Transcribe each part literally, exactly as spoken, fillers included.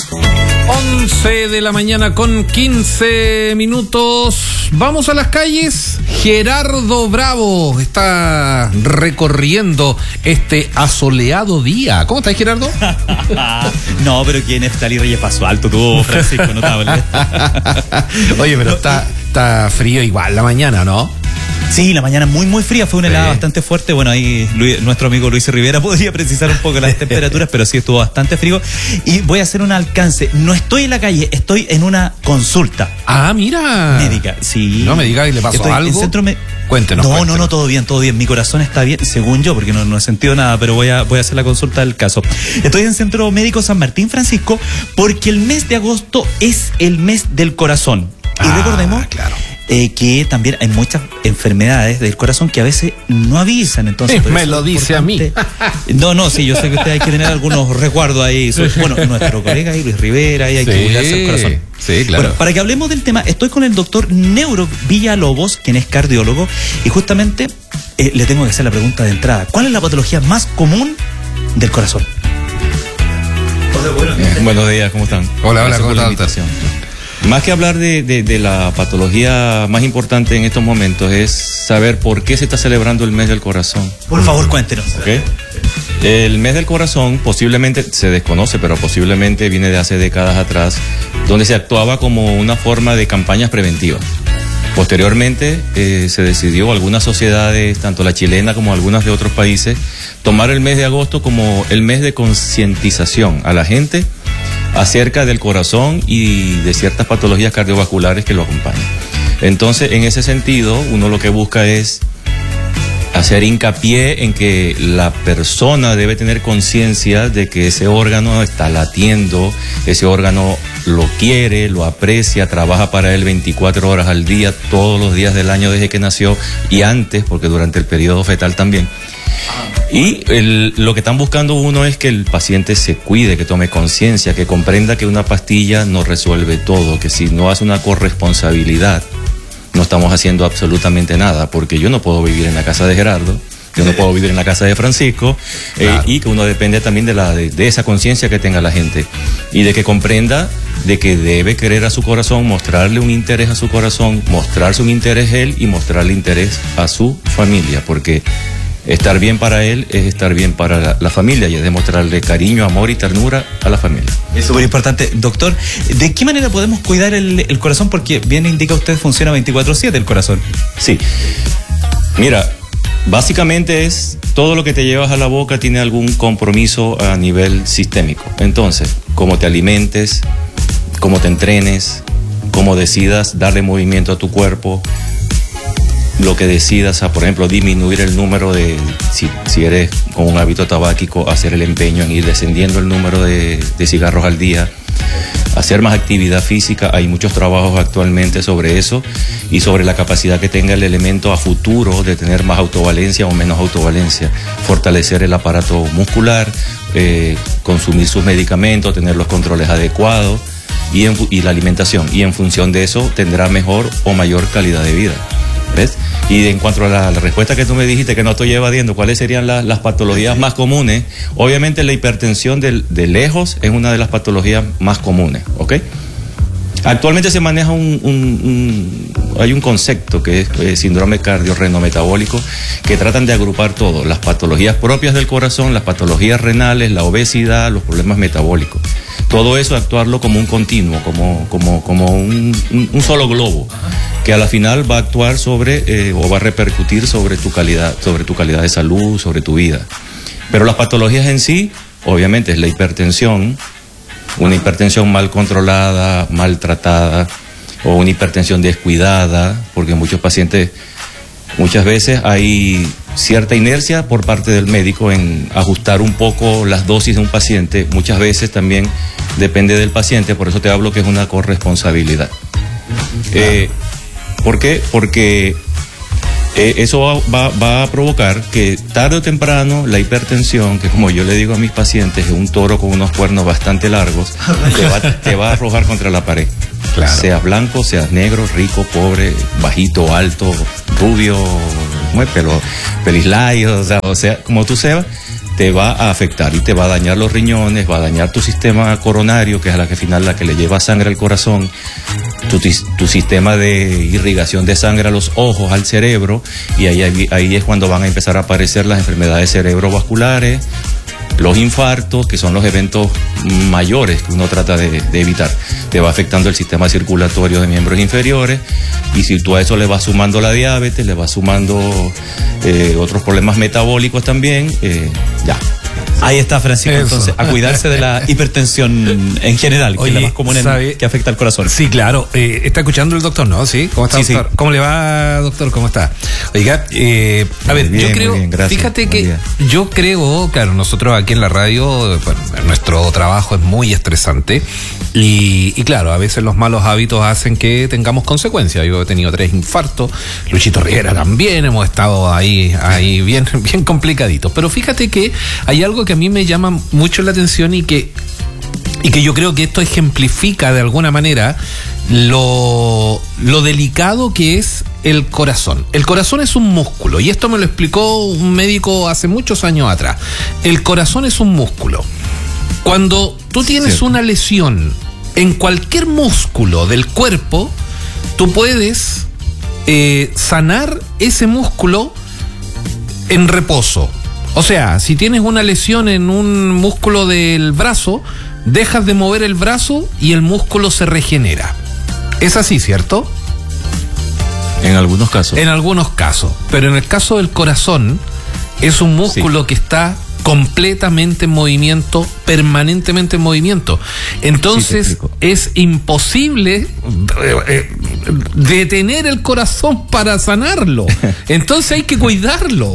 once de la mañana con quince minutos. Vamos a las calles. Gerardo Bravo está recorriendo este asoleado día. ¿Cómo estás, Gerardo? No, pero ¿quién es Tali Reyes Paso Alto? Tú, Francisco, notable. Oye, pero está, está frío igual la mañana, ¿no? Sí, la mañana muy muy fría, fue una helada sí. bastante fuerte. Bueno, ahí Luis, nuestro amigo Luis Rivera podría precisar un poco las temperaturas, pero sí estuvo bastante frío. Y voy a hacer un alcance. No estoy en la calle, estoy en una consulta. Ah, mira. Médica, sí. No me digas que le pasó estoy algo. En centro me... Cuéntenos. No, cuéntenos. no, no, todo bien, todo bien. Mi corazón está bien, según yo, porque no, no he sentido nada, pero voy a, voy a hacer la consulta del caso. Estoy en Centro Médico San Martín, Francisco, porque el mes de agosto es el mes del corazón. Y ah, recordemos claro. eh, que también hay muchas enfermedades del corazón que a veces no avisan. Entonces, sí, me lo dice a mí. No, no, sí, yo sé que usted hay que tener algunos resguardos ahí. Bueno, nuestro colega ahí, Luis Rivera, ahí hay sí, que cuidarse el corazón. Sí, claro. Bueno, para que hablemos del tema, estoy con el doctor Neuro Villalobos, quien es cardiólogo, y justamente eh, le tengo que hacer la pregunta de entrada. ¿Cuál es la patología más común del corazón? Hola, buenos días. Buenos días, ¿cómo están? Hola, hola, ¿cómo están? Más que hablar de, de, de la patología más importante en estos momentos es saber por qué se está celebrando el mes del corazón. Por favor, cuéntenos. ¿Okay? El mes del corazón posiblemente se desconoce, pero posiblemente viene de hace décadas atrás, donde se actuaba como una forma de campañas preventivas. Posteriormente eh, se decidió, algunas sociedades, tanto la chilena como algunas de otros países, tomar el mes de agosto como el mes de concientización a la gente acerca del corazón y de ciertas patologías cardiovasculares que lo acompañan. Entonces, en ese sentido, uno lo que busca es hacer hincapié en que la persona debe tener conciencia de que ese órgano está latiendo, ese órgano lo quiere, lo aprecia, trabaja para él veinticuatro horas al día, todos los días del año desde que nació y antes, porque durante el periodo fetal también. Y el, lo que están buscando uno es que el paciente se cuide, que tome conciencia, que comprenda que una pastilla no resuelve todo, que si no hace una corresponsabilidad, no estamos haciendo absolutamente nada, porque yo no puedo vivir en la casa de Gerardo, yo no puedo vivir en la casa de Francisco, claro. eh, y que uno depende también de, la, de, de esa conciencia que tenga la gente, y de que comprenda de que debe querer a su corazón, mostrarle un interés a su corazón, mostrarse un interés a él y mostrarle interés a su familia, porque estar bien para él es estar bien para la, la familia y es demostrarle cariño, amor y ternura a la familia. Es súper importante. Doctor, ¿de qué manera podemos cuidar el, el corazón? Porque bien indica usted, funciona veinticuatro siete el corazón. Sí. Mira, básicamente es todo lo que te llevas a la boca tiene algún compromiso a nivel sistémico. Entonces, cómo te alimentes, cómo te entrenes, cómo decidas darle movimiento a tu cuerpo, lo que decidas a, por ejemplo, disminuir el número de, si, si eres con un hábito tabáquico, hacer el empeño en ir descendiendo el número de, de cigarros al día, hacer más actividad física. Hay muchos trabajos actualmente sobre eso y sobre la capacidad que tenga el elemento a futuro de tener más autovalencia o menos autovalencia, fortalecer el aparato muscular, eh, consumir sus medicamentos, tener los controles adecuados y, en, y la alimentación, y en función de eso tendrá mejor o mayor calidad de vida. ¿Ves? Y en cuanto a la, la respuesta que tú me dijiste, que no estoy evadiendo, ¿cuáles serían la, las patologías más comunes? Obviamente la hipertensión de, de lejos es una de las patologías más comunes, ¿ok? Actualmente se maneja un, un, un hay un concepto que es eh, síndrome cardiorrenometabólico, que tratan de agrupar todo, las patologías propias del corazón, las patologías renales, la obesidad, los problemas metabólicos. Todo eso actuarlo como un continuo, como, como, como un, un, un solo globo, que a la final va a actuar sobre eh, o va a repercutir sobre tu calidad, sobre tu calidad de salud, sobre tu vida. Pero las patologías en sí, obviamente, es la hipertensión, una hipertensión mal controlada, maltratada, o una hipertensión descuidada, porque muchos pacientes, muchas veces hay cierta inercia por parte del médico en ajustar un poco las dosis de un paciente. Muchas veces también depende del paciente, por eso te hablo que es una corresponsabilidad. Eh, ¿Por qué? Porque eh, eso va, va, va a provocar que tarde o temprano la hipertensión, que como yo le digo a mis pacientes, es un toro con unos cuernos bastante largos, te va, te va a arrojar contra la pared. Claro. Seas blanco, seas negro, rico, pobre, bajito, alto, rubio, pelo, pelislayo, o sea, o sea, como tú seas, te va a afectar y te va a dañar los riñones, va a dañar tu sistema coronario, que es a la que al final la que le lleva sangre al corazón, tu, tu sistema de irrigación de sangre a los ojos, al cerebro, y ahí, ahí es cuando van a empezar a aparecer las enfermedades cerebrovasculares, los infartos, que son los eventos mayores que uno trata de, de evitar. Te va afectando el sistema circulatorio de miembros inferiores, y si tú a eso le vas sumando la diabetes, le vas sumando eh, otros problemas metabólicos también, eh, ya. Ahí está, Francisco, eso. Entonces, a cuidarse de la hipertensión en general, que Oye, es la más común en, que afecta al corazón. Sí, claro. Eh, está escuchando el doctor, ¿no? ¿Sí? ¿Cómo está, sí, doctor? Sí. ¿Cómo le va, doctor? ¿Cómo está? Oiga, eh, a ver, bien, yo creo, bien, fíjate que día. yo creo, claro, nosotros aquí en la radio, bueno, nuestro trabajo es muy estresante y, y claro, a veces los malos hábitos hacen que tengamos consecuencias. Yo he tenido tres infartos, Luchito Rivera también, hemos estado ahí, ahí bien, bien complicaditos. Pero fíjate que hay algo que a mí me llama mucho la atención y que y que yo creo que esto ejemplifica de alguna manera lo, lo delicado que es el corazón. El corazón es un músculo, y esto me lo explicó un médico hace muchos años atrás. El corazón es un músculo. Cuando tú tienes Cierto. una lesión en cualquier músculo del cuerpo, tú puedes eh, sanar ese músculo en reposo. O sea, si tienes una lesión en un músculo del brazo, dejas de mover el brazo y el músculo se regenera. Es así, ¿cierto? En algunos casos. En algunos casos. Pero en el caso del corazón, es un músculo sí. que está completamente en movimiento, permanentemente en movimiento. Entonces, sí, es imposible eh, detener el corazón para sanarlo. Entonces hay que cuidarlo.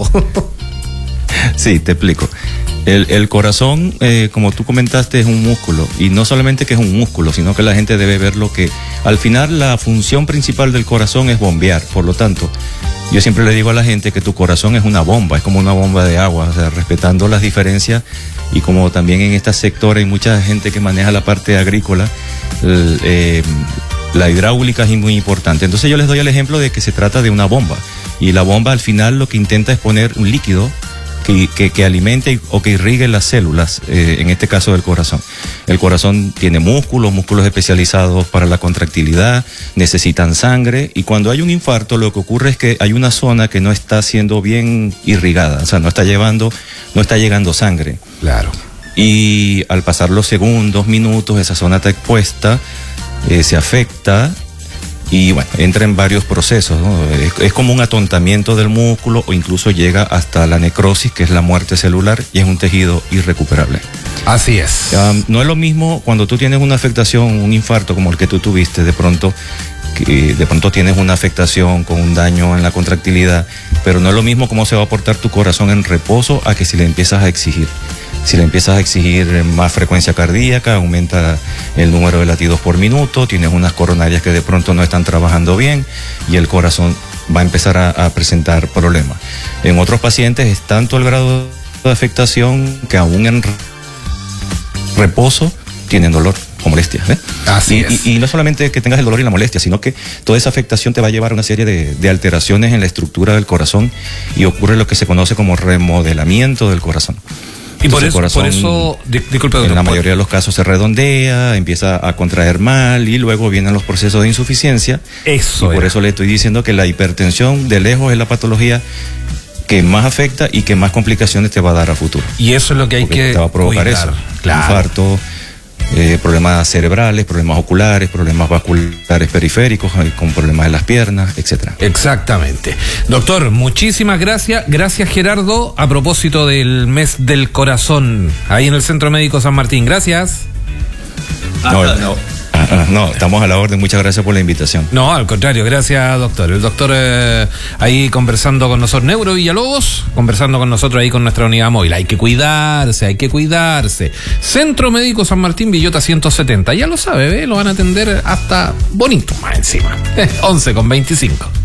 Sí, te explico. El, el corazón, eh, como tú comentaste, es un músculo, y no solamente que es un músculo, sino que la gente debe verlo que al final la función principal del corazón es bombear. Por lo tanto, yo siempre le digo a la gente que tu corazón es una bomba, es como una bomba de agua, o sea, respetando las diferencias, y como también en este sector hay mucha gente que maneja la parte agrícola, el, eh, la hidráulica es muy importante. Entonces yo les doy el ejemplo de que se trata de una bomba, y la bomba al final lo que intenta es poner un líquido Que, que, que alimente o que irrigue las células, eh, en este caso del corazón. El corazón tiene músculos, músculos especializados para la contractilidad, necesitan sangre, y cuando hay un infarto lo que ocurre es que hay una zona que no está siendo bien irrigada, o sea, no está llevando, no está llegando sangre. Claro. Y al pasar los segundos, minutos, esa zona está expuesta, eh, se afecta, y bueno, entra en varios procesos, ¿no? Es, es como un atontamiento del músculo, o incluso llega hasta la necrosis, que es la muerte celular, y es un tejido irrecuperable. Así es. Um, no es lo mismo cuando tú tienes una afectación, un infarto como el que tú tuviste, de pronto, que de pronto tienes una afectación con un daño en la contractilidad, pero no es lo mismo cómo se va a portar tu corazón en reposo a que si le empiezas a exigir. Si le empiezas a exigir más frecuencia cardíaca, aumenta el número de latidos por minuto, tienes unas coronarias que de pronto no están trabajando bien, y el corazón va a empezar a, a presentar problemas. En otros pacientes es tanto el grado de afectación que aún en reposo tienen dolor o molestias. ¿eh? Así y, es. Y, y no solamente que tengas el dolor y la molestia, sino que toda esa afectación te va a llevar a una serie de, de alteraciones en la estructura del corazón, y ocurre lo que se conoce como remodelamiento del corazón. Y por eso, corazón, por eso, disculpe, en la mayoría de los casos se redondea, empieza a contraer mal, y luego vienen los procesos de insuficiencia. Eso. Y por eso le estoy diciendo que la hipertensión de lejos es la patología que más afecta y que más complicaciones te va a dar a futuro. Y eso es lo que hay Porque que te va a provocar cuidar. eso. Claro. Infarto, eh, problemas cerebrales, problemas oculares, problemas vasculares periféricos, eh, con problemas en las piernas, etcétera. Exactamente. Doctor, muchísimas gracias. Gracias, Gerardo, a propósito del mes del corazón, ahí en el Centro Médico San Martín. Gracias. No, ah, no. Ah, no, estamos a la orden. Muchas gracias por la invitación. No, al contrario, gracias, doctor. El doctor eh, ahí conversando con nosotros, Neuro Villalobos, conversando con nosotros ahí con nuestra unidad móvil. Hay que cuidarse, hay que cuidarse. Centro Médico San Martín, Villota ciento setenta. Ya lo sabe, ¿ve? Lo van a atender hasta bonito más encima. once con veinticinco.